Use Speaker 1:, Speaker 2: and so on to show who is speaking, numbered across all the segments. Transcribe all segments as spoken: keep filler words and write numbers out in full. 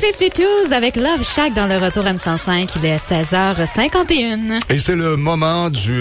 Speaker 1: B-cinquante-deux avec Love Shack dans le retour M cent cinq. Il est seize heures cinquante et une.
Speaker 2: Et c'est le moment du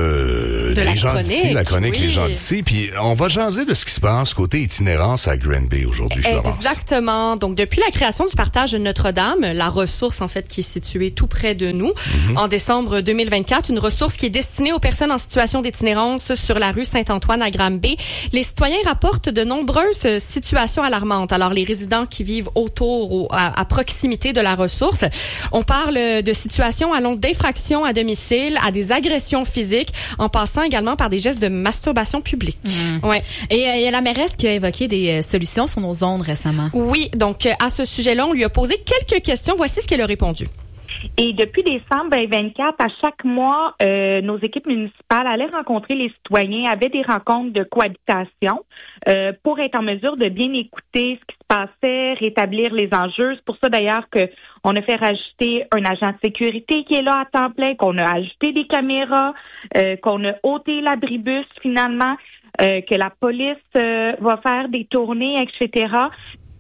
Speaker 2: euh,
Speaker 1: de
Speaker 2: des
Speaker 1: la
Speaker 2: gens
Speaker 1: chronique,
Speaker 2: d'ici, la chronique
Speaker 1: oui.
Speaker 2: Les gens d'ici. Puis on va jaser de ce qui se passe côté itinérance à Granby aujourd'hui, Florence.
Speaker 3: Exactement. Donc depuis la création du partage de Notre-Dame, la ressource en fait qui est située tout près de nous, mm-hmm. en décembre deux mille vingt-quatre, une ressource qui est destinée aux personnes en situation d'itinérance sur la rue Saint-Antoine à Granby. Les citoyens rapportent de nombreuses situations alarmantes. Alors les résidents qui vivent autour ou à, à proximité de la ressource, on parle de situations allant d'infractions à domicile à des agressions physiques, en passant également par des gestes de masturbation publique.
Speaker 1: Mmh.
Speaker 3: Ouais.
Speaker 1: Et il euh, y a la mairesse qui a évoqué des euh, solutions sur nos ondes récemment.
Speaker 3: Oui, donc euh, à ce sujet-là, on lui a posé quelques questions. Voici ce qu'elle a répondu.
Speaker 4: Et depuis décembre deux mille vingt-quatre, à chaque mois, euh, nos équipes municipales allaient rencontrer les citoyens, avaient des rencontres de cohabitation euh, pour être en mesure de bien écouter ce qui se passait, rétablir les enjeux. C'est pour ça d'ailleurs que on a fait rajouter un agent de sécurité qui est là à temps plein, qu'on a ajouté des caméras, euh, qu'on a ôté l'abribus finalement, euh, que la police euh, va faire des tournées, et cetera.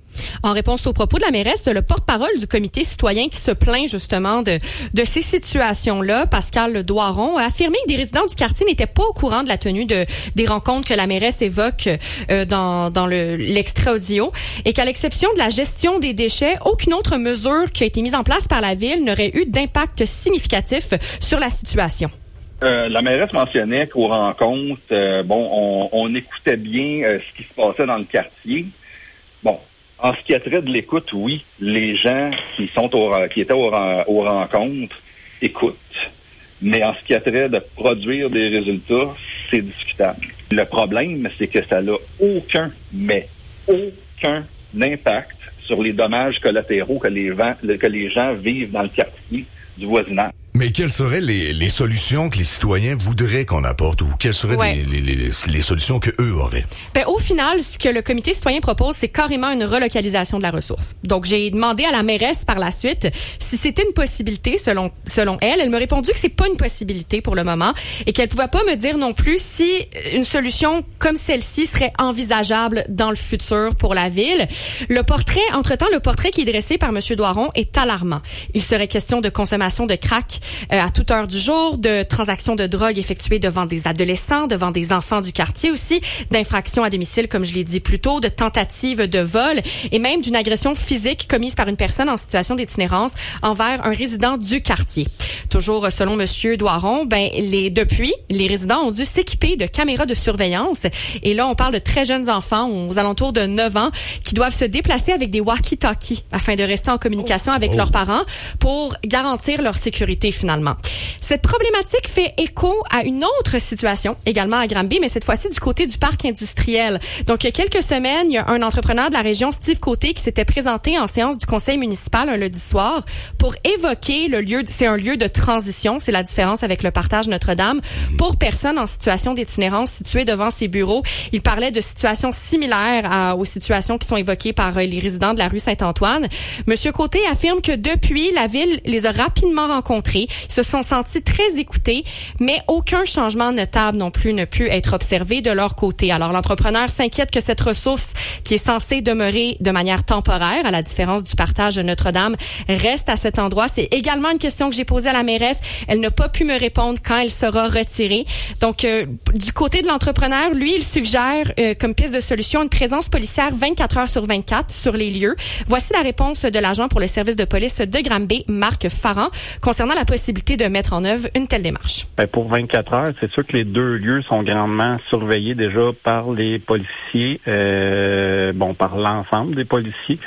Speaker 3: En réponse aux propos de la mairesse, le porte-parole du comité citoyen qui se plaint justement de, de ces situations-là, Pascal Doiron, a affirmé que des résidents du quartier n'étaient pas au courant de la tenue de, des rencontres que la mairesse évoque euh, dans, dans le, l'extrait audio et qu'à l'exception de la gestion des déchets, aucune autre mesure qui a été mise en place par la ville n'aurait eu d'impact significatif sur la situation.
Speaker 5: Euh, la mairesse mentionnait qu'aux rencontres, euh, bon, on, on écoutait bien euh, ce qui se passait dans le quartier. Bon. En ce qui a trait de l'écoute, oui, les gens qui sont au, qui étaient aux, aux rencontres écoutent. Mais en ce qui a trait de produire des résultats, c'est discutable. Le problème, c'est que ça n'a aucun, mais aucun impact sur les dommages collatéraux que les, vents, que les gens vivent dans le quartier du voisinage.
Speaker 2: Mais quelles seraient les, les solutions que les citoyens voudraient qu'on apporte ou quelles seraient
Speaker 3: ouais.
Speaker 2: les, les, les, les solutions que eux auraient?
Speaker 3: Ben, au final, ce que le comité citoyen propose, c'est carrément une relocalisation de la ressource. Donc, j'ai demandé à la mairesse par la suite si c'était une possibilité selon selon elle. Elle m'a répondu que c'est pas une possibilité pour le moment et qu'elle pouvait pas me dire non plus si une solution comme celle-ci serait envisageable dans le futur pour la ville. Le portrait, entre-temps, le portrait qui est dressé par M. Doiron est alarmant. Il serait question de consommation de crack Euh, à toute heure du jour, de transactions de drogue effectuées devant des adolescents, devant des enfants du quartier aussi, d'infractions à domicile, comme je l'ai dit plus tôt, de tentatives de vol et même d'une agression physique commise par une personne en situation d'itinérance envers un résident du quartier. Toujours selon Monsieur Doiron, ben les depuis, les résidents ont dû s'équiper de caméras de surveillance et là on parle de très jeunes enfants aux alentours de neuf ans qui doivent se déplacer avec des walkie-talkies afin de rester en communication avec
Speaker 2: oh.
Speaker 3: leurs parents pour garantir leur sécurité finalement. Cette problématique fait écho à une autre situation, également à Granby, mais cette fois-ci du côté du parc industriel. Donc, il y a quelques semaines, il y a un entrepreneur de la région, Steve Côté, qui s'était présenté en séance du conseil municipal un lundi soir pour évoquer le lieu, c'est un lieu de transition, c'est la différence avec le partage Notre-Dame, pour personnes en situation d'itinérance situées devant ses bureaux. Il parlait de situations similaires à, aux situations qui sont évoquées par les résidents de la rue Saint-Antoine. Monsieur Côté affirme que depuis, la ville les a rapidement rencontrés. Ils se sont sentis très écoutés, mais aucun changement notable non plus ne pu être observé de leur côté. Alors, l'entrepreneur s'inquiète que cette ressource, qui est censée demeurer de manière temporaire, à la différence du partage de Notre-Dame, reste à cet endroit. C'est également une question que j'ai posée à la mairesse. Elle n'a pas pu me répondre quand elle sera retirée. Donc, euh, du côté de l'entrepreneur, lui, il suggère euh, comme piste de solution une présence policière vingt-quatre heures sur vingt-quatre sur les lieux. Voici la réponse de l'agent pour le service de police de Granby, Marc Farran, concernant la possibilité de mettre en œuvre une telle démarche.
Speaker 6: Ben pour vingt-quatre heures, c'est sûr que les deux lieux sont grandement surveillés déjà par les policiers, euh, bon, par l'ensemble des policiers.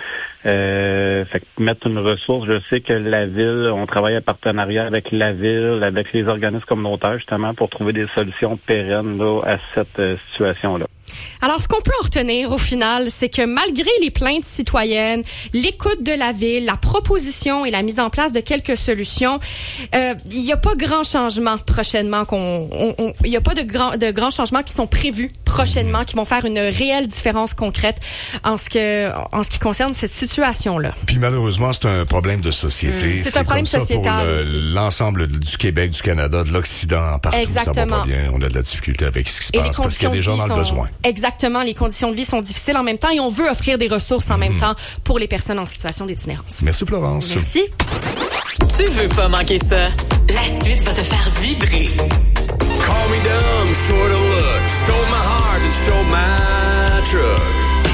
Speaker 6: Euh, fait que mettre une ressource, je sais que la ville, on travaille en partenariat avec la ville, avec les organismes communautaires justement pour trouver des solutions pérennes là, à cette euh, situation-là.
Speaker 3: Alors, ce qu'on peut en retenir au final, c'est que malgré les plaintes citoyennes, l'écoute de la ville, la proposition et la mise en place de quelques solutions, euh, il n'y a pas grand changement prochainement. qu'on, on, on, Il n'y a pas de grands de grands changements qui sont prévus prochainement, qui vont faire une réelle différence concrète en ce que en ce qui concerne cette situation-là.
Speaker 2: Puis malheureusement, c'est un problème de société.
Speaker 3: Mmh. C'est, c'est un problème
Speaker 2: comme
Speaker 3: sociétal
Speaker 2: ça pour le,
Speaker 3: aussi.
Speaker 2: L'ensemble du Québec, du Canada, de l'Occident, partout,
Speaker 3: Exactement.
Speaker 2: ça va pas bien. On a de la difficulté avec ce qui se
Speaker 3: et
Speaker 2: passe parce qu'il y a des gens dans
Speaker 3: sont...
Speaker 2: le besoin.
Speaker 3: Exactement. Les conditions de vie sont difficiles en même temps et on veut offrir des ressources en mmh. même temps pour les personnes en situation d'itinérance.
Speaker 2: Merci, Florence.
Speaker 3: Merci.
Speaker 7: Tu veux pas manquer ça? La suite va te faire vibrer.
Speaker 8: Call me dumb, short of luck. Stole my heart and stole my truck.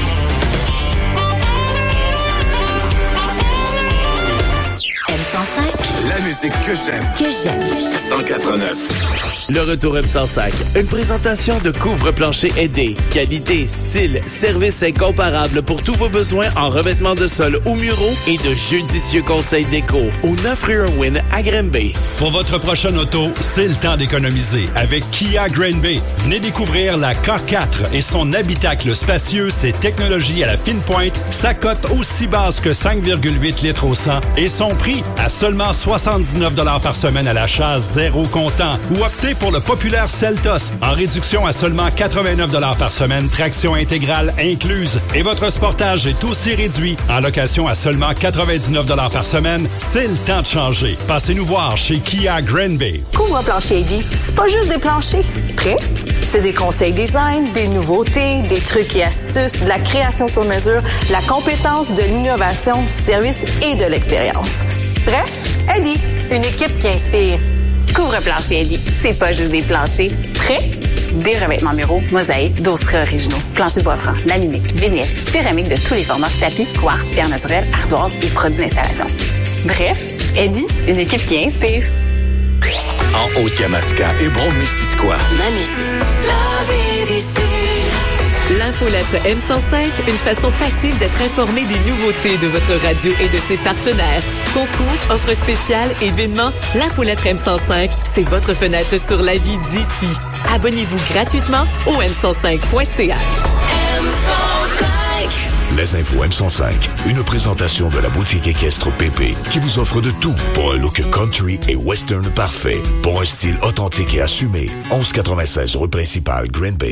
Speaker 9: M cent cinq.
Speaker 8: La musique que j'aime.
Speaker 9: Que j'aime.
Speaker 8: cent quatre-neuf.
Speaker 10: Le retour M cent cinq. Une présentation de Couvre-plancher aidé. Qualité, style, service incomparable pour tous vos besoins en revêtement de sol ou muraux et de judicieux conseils déco. Au neuf rue Irwin à Granby.
Speaker 11: Pour votre prochaine auto, c'est le temps d'économiser avec Kia Granby. Venez découvrir la K quatre et son habitacle spacieux, ses technologies à la fine pointe, sa cote aussi basse que cinq virgule huit litres au cent et son prix à seulement soixante-dix-neuf dollars par semaine à l'achat, zéro comptant. Ou optez pour le populaire Seltos, en réduction à seulement quatre-vingt-neuf dollars par semaine, traction intégrale incluse. Et votre Sportage est aussi réduit, en location à seulement quatre-vingt-dix-neuf dollars par semaine. C'est le temps de changer. Passez-nous voir chez Kia Granby.
Speaker 12: Couvre-plancher Eddy, c'est pas juste des planchers. Prêt? C'est des conseils design, des nouveautés, des trucs et astuces, de la création sur mesure, la compétence, de l'innovation, du service et de l'expérience. Bref, Eddy, une équipe qui inspire. Couvre-plancher Eddy, c'est pas juste des planchers. Prêt? Des revêtements muraux, mosaïques, doses très originaux, planchers de bois franc, laminés, vinyle, céramique de tous les formats, tapis, quartz, pierre naturelle, ardoise et produits d'installation. Bref, Eddy, une équipe qui inspire.
Speaker 8: En Haute-Yamaska et Brome-Missisquoi.
Speaker 9: Ma musique. La vie d'ici.
Speaker 7: L'infolettre M cent cinq, une façon facile d'être informé des nouveautés de votre radio et de ses partenaires. Concours, offres spéciales, événements, l'infolettre M cent cinq, c'est votre fenêtre sur la vie d'ici. Abonnez-vous gratuitement au m cent cinq point c a.
Speaker 9: M cent cinq.
Speaker 2: Les infos M cent cinq, une présentation de la boutique équestre P P qui vous offre de tout pour un look country et western parfait, pour un style authentique et assumé. onze quatre-vingt-seize rue principale, Granby.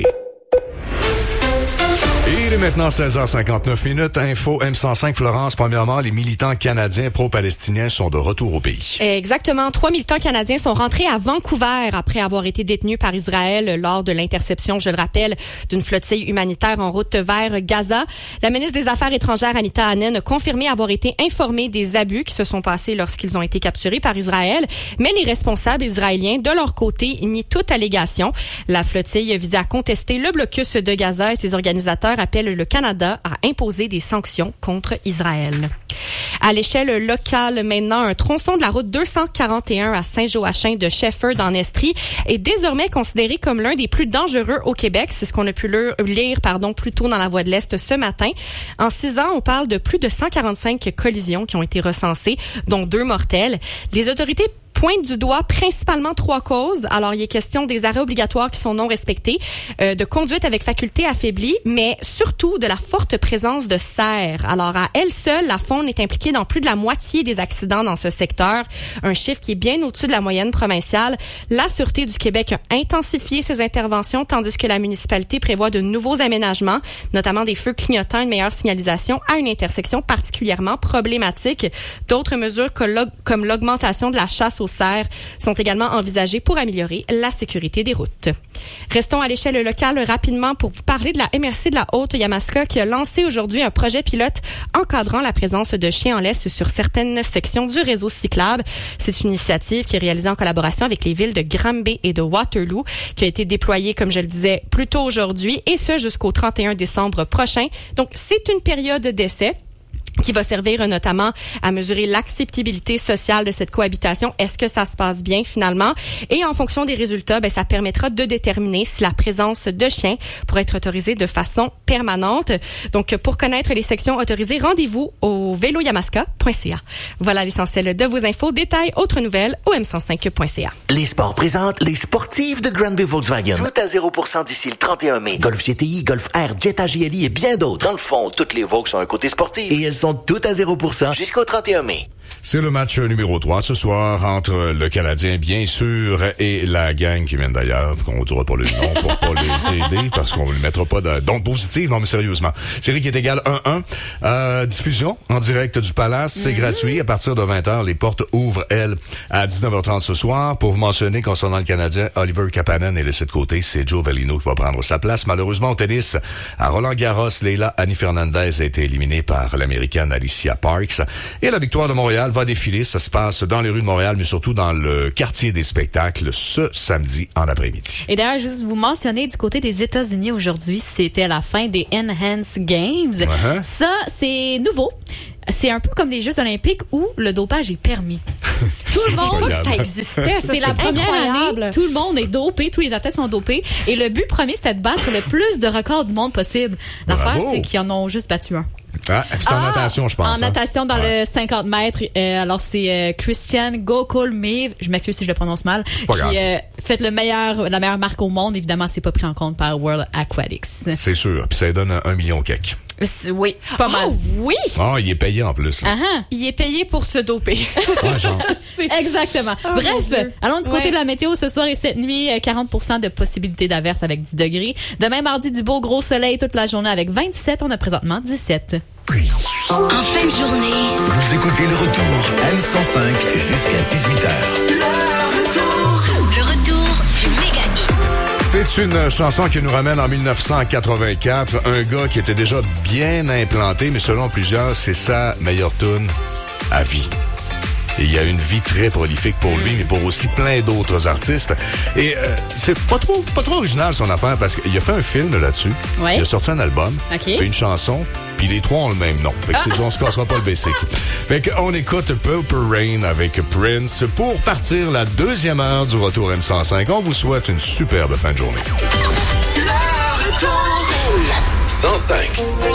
Speaker 2: Il est maintenant seize heures cinquante-neuf minutes. Info M cent cinq, Florence. Premièrement, les militants canadiens pro-palestiniens sont de retour au pays.
Speaker 3: Exactement. Trois militants canadiens sont rentrés à Vancouver après avoir été détenus par Israël lors de l'interception, je le rappelle, d'une flottille humanitaire en route vers Gaza. La ministre des Affaires étrangères, Anita Hannen, a confirmé avoir été informée des abus qui se sont passés lorsqu'ils ont été capturés par Israël. Mais les responsables israéliens, de leur côté, nient toute allégation. La flottille visait à contester le blocus de Gaza et ses organisateurs appelle le Canada à imposer des sanctions contre Israël. À l'échelle locale, maintenant, un tronçon de la route deux cent quarante et un à Saint-Joachim de Shefford en Estrie est désormais considéré comme l'un des plus dangereux au Québec. C'est ce qu'on a pu lire, pardon, plus tôt dans la Voix de l'Est ce matin. En six ans, on parle de plus de cent quarante-cinq collisions qui ont été recensées, dont deux mortelles. Les autorités pointe du doigt principalement trois causes. Alors, il est question des arrêts obligatoires qui sont non respectés, euh, de conduite avec faculté affaiblie, mais surtout de la forte présence de cerfs. Alors, à elle seule, la faune est impliquée dans plus de la moitié des accidents dans ce secteur, un chiffre qui est bien au-dessus de la moyenne provinciale. La Sûreté du Québec a intensifié ses interventions, tandis que la municipalité prévoit de nouveaux aménagements, notamment des feux clignotants et une meilleure signalisation à une intersection particulièrement problématique. D'autres mesures comme l'augmentation de la chasse aux cerfs sont également envisagées pour améliorer la sécurité des routes. Restons à l'échelle locale rapidement pour vous parler de la M R C de la Haute-Yamaska qui a lancé aujourd'hui un projet pilote encadrant la présence de chiens en laisse sur certaines sections du réseau cyclable. C'est une initiative qui est réalisée en collaboration avec les villes de Granby et de Waterloo, qui a été déployée, comme je le disais, plus tôt aujourd'hui, et ce jusqu'au trente et un décembre prochain. Donc, c'est une période d'essai qui va servir notamment à mesurer l'acceptabilité sociale de cette cohabitation. Est-ce que ça se passe bien finalement? Et en fonction des résultats, ben, ça permettra de déterminer si la présence de chiens pourrait être autorisée de façon permanente. Donc, pour connaître les sections autorisées, rendez-vous au vélo yamaska point c a. Voilà l'essentiel de vos infos. Détails, autres nouvelles au m cent cinq point c a.
Speaker 10: Les sports présentent les sportives de Granby Volkswagen. Tout à zéro pour cent d'ici le trente et un mai. Golf G T I, Golf R, Jetta G L I et bien d'autres. Dans le fond, toutes les Volks ont un côté sportif et elles sont toutes à zéro pour cent jusqu'au trente et un mai.
Speaker 13: C'est le match numéro trois ce soir entre le Canadien, bien sûr, et la gang qui vient d'ailleurs, qu'on ne dira pas le nom pour pas les aider, parce qu'on ne mettra pas de d'onde positive. Non, mais sérieusement. Série qui est égale un un. Euh, diffusion en direct du Palace, c'est mm-hmm. gratuit. À partir de vingt heures, les portes ouvrent, elles, à dix-neuf heures trente ce soir. Pour vous mentionner, concernant le Canadien, Oliver Kapanen est laissé de côté. C'est Joe Velino qui va prendre sa place. Malheureusement, au tennis, à Roland-Garros, Leila Annie Fernandez a été éliminée par l'Américaine Alicia Parks. Et la victoire de Montréal va défiler. Ça se passe dans les rues de Montréal, mais surtout dans le quartier des spectacles ce samedi en après-midi.
Speaker 1: Et d'ailleurs, juste vous mentionner, du côté des États-Unis aujourd'hui, c'était la fin des Enhanced Games. Uh-huh. Ça, c'est nouveau. C'est un peu comme des Jeux olympiques où le dopage est permis. Tout le monde,
Speaker 3: ça existait.
Speaker 1: C'est la première année, tout le monde est dopé, tous les athlètes sont dopés. Et le but premier, c'était de battre le plus de records du monde possible. L'affaire, c'est qu'ils en ont juste battu un.
Speaker 13: Ah, c'est en ah, natation, je pense.
Speaker 1: En
Speaker 13: hein?
Speaker 1: natation, dans ouais. le cinquante mètres. Euh, alors, c'est euh, Christian Gokolmev, je m'excuse si je le prononce mal, qui euh, fait le meilleur, la meilleure marque au monde. Évidemment, c'est pas pris en compte par World Aquatics.
Speaker 13: C'est sûr. Puis ça donne un, un million cake.
Speaker 1: Oui, pas mal.
Speaker 3: Oh oui!
Speaker 13: Ah, oh, il est payé en plus.
Speaker 1: Uh-huh.
Speaker 3: Il est payé pour se doper.
Speaker 13: Ouais, genre.
Speaker 1: Exactement. Oh, Bref, allons du côté ouais. de la météo. Ce soir et cette nuit, quarante pour cent de possibilité d'averse avec dix degrés. Demain, mardi, du beau gros soleil toute la journée avec vingt-sept. On a présentement dix-sept.
Speaker 9: En fin de journée,
Speaker 2: vous écoutez le retour M cent cinq jusqu'à dix-huit heures.
Speaker 9: Le retour. Le retour du méga hit.
Speaker 13: C'est une chanson qui nous ramène en dix-neuf cent quatre-vingt-quatre. Un gars qui était déjà bien implanté, mais selon plusieurs, c'est sa meilleure tune à vie. Et il y a une vie très prolifique pour lui, mais pour aussi plein d'autres artistes. Et euh, c'est pas trop pas trop original son affaire, parce qu'il a fait un film là-dessus.
Speaker 1: Ouais.
Speaker 13: Il a sorti un album,
Speaker 1: okay.
Speaker 13: une chanson, puis les trois ont le même nom. Fait que ah. c'est, on se cassera pas le basic. Fait qu'on écoute Purple Rain avec Prince pour partir la deuxième heure du retour M cent cinq. On vous souhaite une superbe fin de journée.
Speaker 9: Le retour
Speaker 2: cent cinq.